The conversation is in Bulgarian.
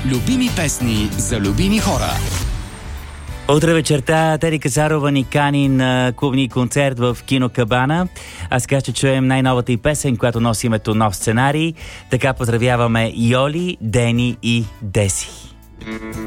Любими песни за любими хора. Утре вечерта Тери Казарова ни кани на клубни концерт в Кино Кабана. А сега ще чуем най-новата и песен, която носи името Нов сценарий. Така поздравяваме Йоли, Дени и Деси.